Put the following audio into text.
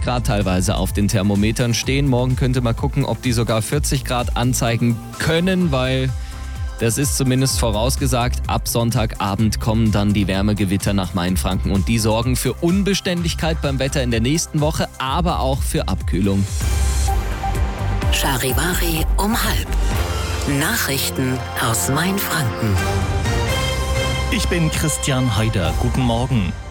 Grad teilweise auf den Thermometern stehen. Morgen könnte man gucken, ob die sogar 40 Grad anzeigen können, weil das ist zumindest vorausgesagt. Ab Sonntagabend kommen dann die Wärmegewitter nach Mainfranken und die sorgen für Unbeständigkeit beim Wetter in der nächsten Woche, aber auch für Abkühlung. Charivari um 12:30. Nachrichten aus Mainfranken. Ich bin Christian Haider. Guten Morgen.